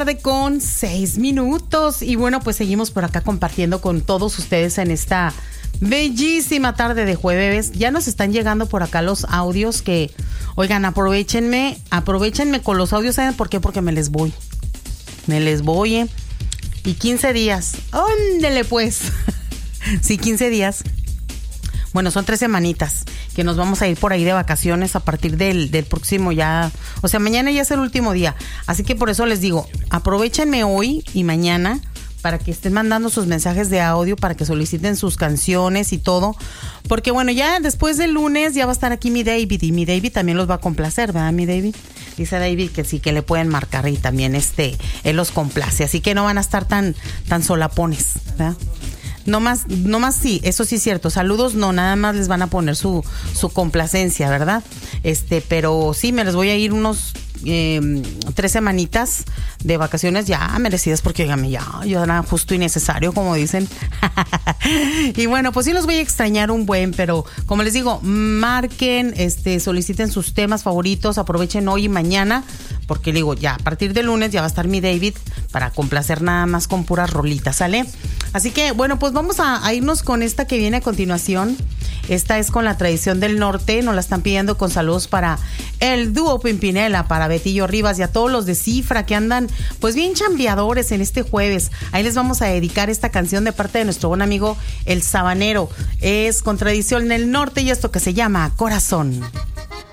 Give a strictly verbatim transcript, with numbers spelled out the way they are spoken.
tarde con seis minutos. Y bueno, pues seguimos por acá compartiendo con todos ustedes en esta bellísima tarde de jueves. Ya nos están llegando por acá los audios que, oigan, aprovechenme, aprovechenme con los audios. ¿Saben por qué? Porque me les voy. Me les voy, ¿eh? Y quince días. ¡Óndele pues! Sí, quince días. Bueno, son tres semanitas que nos vamos a ir por ahí de vacaciones a partir del, del próximo ya. O sea, mañana ya es el último día. Así que por eso les digo, aprovechenme hoy y mañana para que estén mandando sus mensajes de audio, para que soliciten sus canciones y todo. Porque bueno, ya después del lunes ya va a estar aquí mi David. Y mi David también los va a complacer, ¿verdad, mi David? Dice David que sí, que le pueden marcar y también este, él los complace. Así que no van a estar tan, tan solapones, ¿verdad? No más, no más sí, eso sí es cierto. Saludos, no, nada más les van a poner su, su complacencia, ¿verdad? Este, pero sí, me les voy a ir unos eh, tres semanitas de vacaciones ya merecidas, porque dígame, ya, yo era justo y necesario, como dicen. Y bueno, pues sí los voy a extrañar un buen, pero como les digo, marquen, este, soliciten sus temas favoritos, aprovechen hoy y mañana, porque digo, ya a partir del lunes ya va a estar mi David para complacer nada más con puras rolitas, ¿sale? Así que bueno, pues vamos a, a irnos con esta que viene a continuación. Esta es con la tradición del norte, nos la están pidiendo con saludos para el dúo Pimpinela, para Betillo Rivas y a todos los de Cifra que andan pues bien chambeadores en este jueves. Ahí les vamos a dedicar esta canción de parte de nuestro buen amigo El Sabanero. Es con tradición del norte y esto que se llama Corazón.